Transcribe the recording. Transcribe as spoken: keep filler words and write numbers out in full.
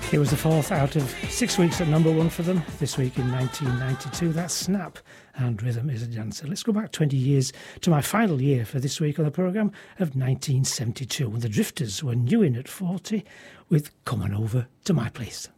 It was the fourth out of six weeks at number one for them. This week in nineteen ninety-two, that's Snap and Rhythm is a Dancer. Let's go back twenty years to my final year for this week on the programme of nineteen seventy-two, when the Drifters were new in at forty with Come On Over to My Place.